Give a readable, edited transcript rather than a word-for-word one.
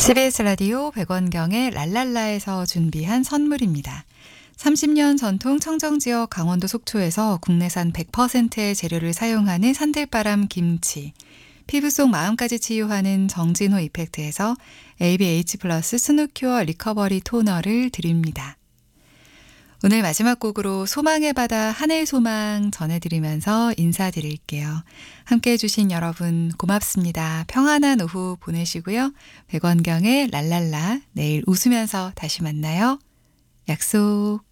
CBS 라디오 백원경의 랄랄라에서 준비한 선물입니다. 30년 전통 청정지역 강원도 속초에서 국내산 100%의 재료를 사용하는 산들바람 김치, 피부 속 마음까지 치유하는 정진호 이펙트에서 ABH 플러스 스누큐어 리커버리 토너를 드립니다. 오늘 마지막 곡으로 소망의 바다 하늘소망 전해드리면서 인사드릴게요. 함께해 주신 여러분 고맙습니다. 평안한 오후 보내시고요. 백원경의 랄랄라 내일 웃으면서 다시 만나요. 약속.